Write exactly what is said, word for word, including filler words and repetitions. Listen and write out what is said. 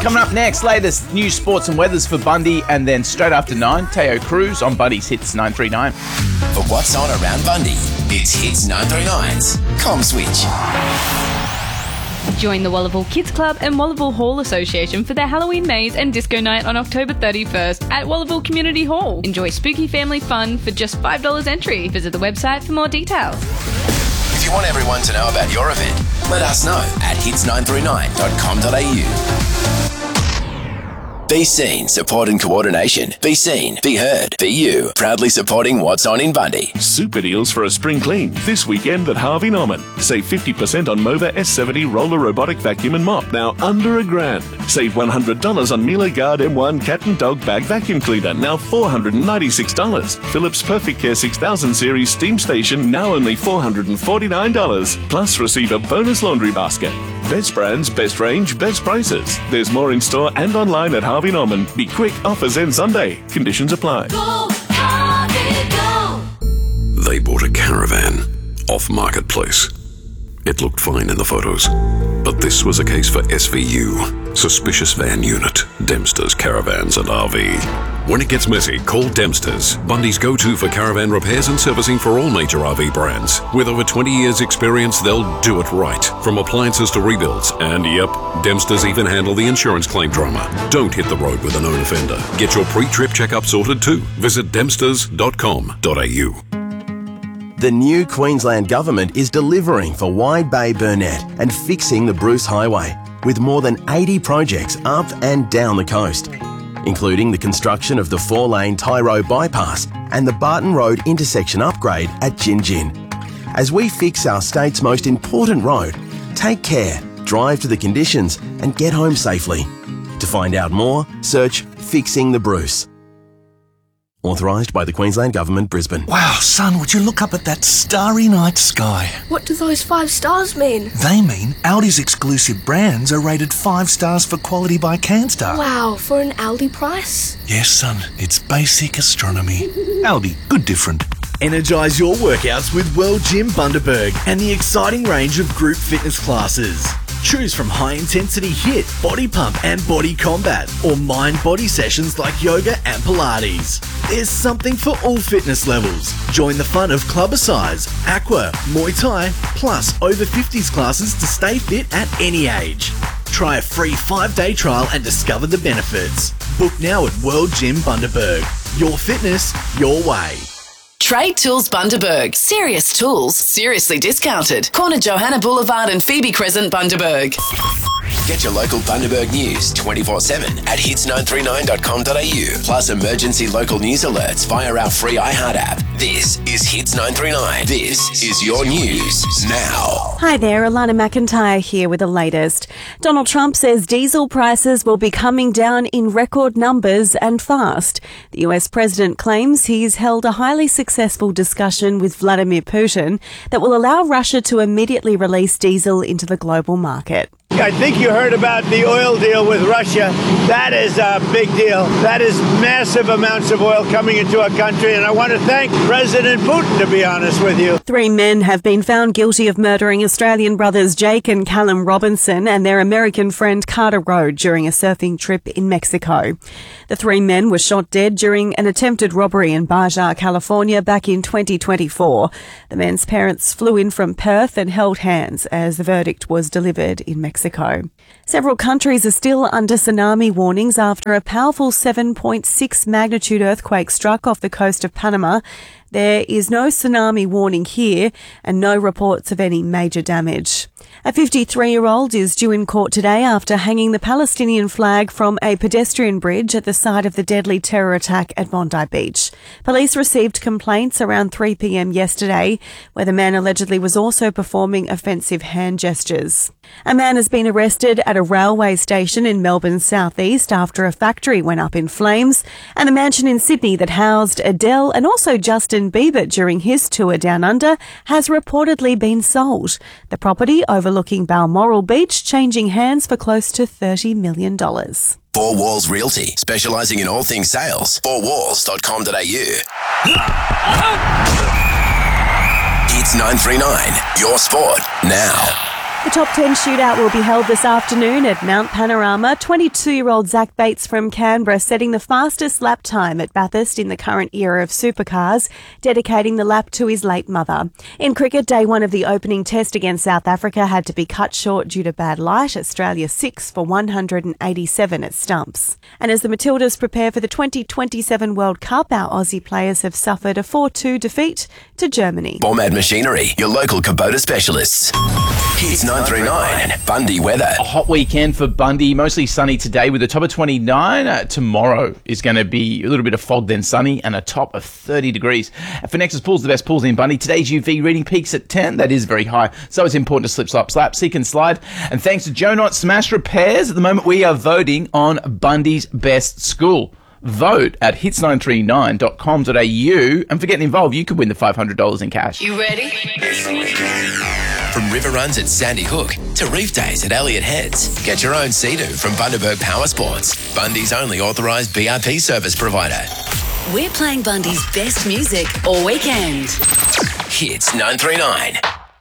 Coming up next, latest news, sports and weathers for Bundy, and then straight after nine, Teo Cruz on Buddy's Hits nine three nine. For what's on around Bundy, it's Hits nine three nine's Com Switch. Join the Wallaville Kids Club and Wallaville Hall Association for their Halloween maze and disco night on October thirty-first at Wallaville Community Hall. Enjoy spooky family fun for just five dollars entry. Visit the website for more details. If you want everyone to know about your event, let us know at hits nine three nine dot com dot a u. Be seen, support and coordination. Be seen, be heard, be you. Proudly supporting what's on in Bundy. Super deals for a spring clean this weekend at Harvey Norman. Save fifty percent on Mova S seventy roller robotic vacuum and mop, now under a grand. Save one hundred dollars on Miele Guard M one cat and dog bag vacuum cleaner, now four hundred ninety-six dollars. Philips Perfect Care six thousand series steam station, now only four hundred forty-nine dollars. Plus receive a bonus laundry basket. Best brands, best range, best prices. There's more in store and online at Harvey Norman. Be quick, offers end Sunday. Conditions apply. Go, Harvey, go! They bought a caravan off Marketplace. It looked fine in the photos, but this was a case for S V U, Suspicious Van Unit, Dempster's Caravans and R V. When it gets messy, call Dempster's, Bundy's go-to for caravan repairs and servicing for all major R V brands. With over twenty years experience, they'll do it right, from appliances to rebuilds. And yep, Dempster's even handle the insurance claim drama. Don't hit the road with a known offender. Get your pre-trip checkup sorted too. Visit dempsters dot com dot a u. The new Queensland Government is delivering for Wide Bay Burnett and fixing the Bruce Highway, with more than eighty projects up and down the coast, including the construction of the four-lane Tyro bypass and the Barton Road intersection upgrade at Gin Gin. As we fix our state's most important road, take care, drive to the conditions and get home safely. To find out more, search Fixing the Bruce. Authorised by the Queensland Government, Brisbane. Wow, son, would you look up at that starry night sky? What do those five stars mean? They mean Aldi's exclusive brands are rated five stars for quality by CanStar. Wow, for an Aldi price? Yes, son, it's basic astronomy. Aldi, good different. Energise your workouts with World Gym Bundaberg and the exciting range of group fitness classes. Choose from high-intensity HIIT, body pump and body combat, or mind-body sessions like yoga and Pilates. There's something for all fitness levels. Join the fun of clubbercise, aqua, Muay Thai, plus over fifties classes to stay fit at any age. Try a free five-day trial and discover the benefits. Book now at World Gym Bundaberg. Your fitness, your way. Trade Tools Bundaberg. Serious tools, seriously discounted. Corner Johanna Boulevard and Phoebe Crescent, Bundaberg. Get your local Bundaberg news twenty-four seven at hits nine three nine dot com dot a u, plus emergency local news alerts via our free iHeart app. This is Hits nine three nine. This is your news now. Hi there, Alana McIntyre here with the latest. Donald Trump says diesel prices will be coming down in record numbers and fast. The U S president claims he's held a highly successful discussion with Vladimir Putin that will allow Russia to immediately release diesel into the global market. I think you heard about the oil deal with Russia. That is a big deal. That is massive amounts of oil coming into our country, and I want to thank President Putin, to be honest with you. Three men have been found guilty of murdering Australian brothers Jake and Callum Robinson and their American friend Carter Road during a surfing trip in Mexico. The three men were shot dead during an attempted robbery in Baja, California back in twenty twenty-four. The men's parents flew in from Perth and held hands as the verdict was delivered in Mexico. Several countries are still under tsunami warnings after a powerful seven point six magnitude earthquake struck off the coast of Panama. There is no tsunami warning here and no reports of any major damage. A fifty-three-year-old is due in court today after hanging the Palestinian flag from a pedestrian bridge at the site of the deadly terror attack at Bondi Beach. Police received complaints around three p.m. yesterday, where the man allegedly was also performing offensive hand gestures. A man has been arrested at a railway station in Melbourne's southeast after a factory went up in flames, and a mansion in Sydney that housed Adele and also Justin Bieber during his tour down under has reportedly been sold. The property overlooking Balmoral Beach changing hands for close to thirty million dollars. Four Walls Realty, specialising in all things sales. four walls dot com dot a u. Hits nine three nine, your sport now. The top ten shootout will be held this afternoon at Mount Panorama. twenty-two-year-old Zach Bates from Canberra setting the fastest lap time at Bathurst in the current era of supercars, dedicating the lap to his late mother. In cricket, day one of the opening test against South Africa had to be cut short due to bad light. Australia six for one hundred eighty-seven at stumps. And as the Matildas prepare for the twenty twenty-seven World Cup, our Aussie players have suffered a four two defeat to Germany. Bormad Machinery, your local Kubota specialists. Hits nine three nine, Bundy weather. A hot weekend for Bundy, mostly sunny today with a top of twenty-nine. Uh, tomorrow is going to be a little bit of fog, then sunny, and a top of thirty degrees. And for Nexus Pools, the best pools in Bundy, today's U V reading peaks at ten. That is very high, so it's important to slip, slap, slap, seek and slide. And thanks to Joe Knott Smash Repairs, at the moment we are voting on Bundy's best school. Vote at hits nine three nine dot com dot a u, and for getting involved, you could win the five hundred dollars in cash. You ready? From river runs at Sandy Hook to reef days at Elliott Heads, get your own Sea-Doo from Bundaberg Power Sports, Bundy's only authorised B R P service provider. We're playing Bundy's best music all weekend. Hits nine three nine.